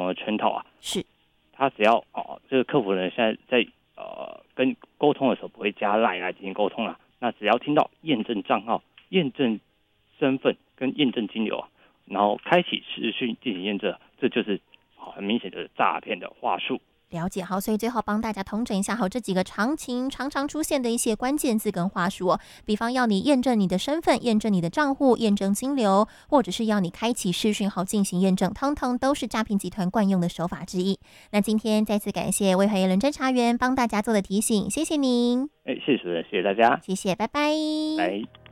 的圈套啊。 是， 他只要这个客服人现在在跟沟通的时候不会加 LINE 来进行沟通了，那只要听到验证账号、验证身份跟验证金流啊，然后开启视讯进行验证，这就是很明显的诈骗的话术。 了解。好，所以最后帮大家统整一下，好，这几个常常出现的一些关键字跟话术比方要你验证你的身份、验证你的账户、验证金流，或者是要你开启视讯后进行验证，通通都是诈骗集团惯用的手法之一。那今天再次感谢魏怀伦侦查员帮大家做的提醒，谢谢您。 谢谢主持人，谢谢大家， 谢谢，拜拜。 拜。